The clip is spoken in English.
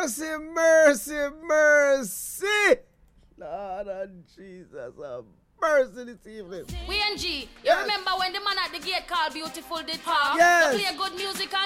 mercy, mercy, mercy. Lord and Jesus, have mercy this evening. WNG, you Yes. remember when the man at the gate called Beautiful did talk? Yes. To play good music and